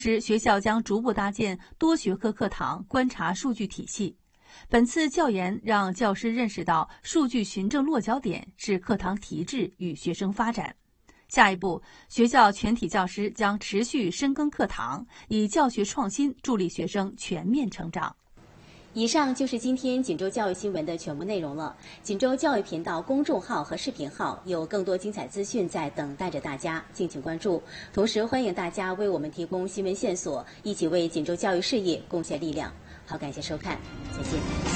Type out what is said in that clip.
学校将逐步搭建多学科课堂观察数据体系。本次教研让教师认识到数据循证落脚点是课堂提质与学生发展。下一步，学校全体教师将持续深耕课堂，以教学创新助力学生全面成长。 以上就是今天锦州教育新闻的全部内容了。锦州教育频道公众号和视频号有更多精彩资讯在等待着大家，敬请关注。同时，欢迎大家为我们提供新闻线索，一起为锦州教育事业贡献力量。好，感谢收看，再见。